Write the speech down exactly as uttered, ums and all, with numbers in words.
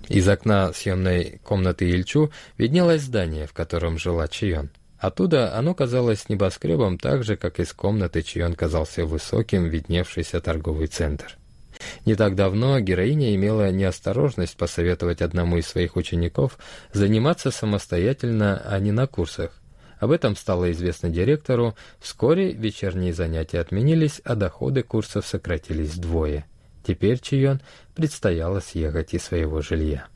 Из окна съемной комнаты Ильчу виднелось здание, в котором жила Чион. Оттуда оно казалось небоскребом так же, как из комнаты Чион казался высоким, видневшийся торговый центр. Не так давно героиня имела неосторожность посоветовать одному из своих учеников заниматься самостоятельно, а не на курсах. Об этом стало известно директору. Вскоре вечерние занятия отменились, а доходы курсов сократились вдвое. Теперь Чион предстояло съехать из своего жилья.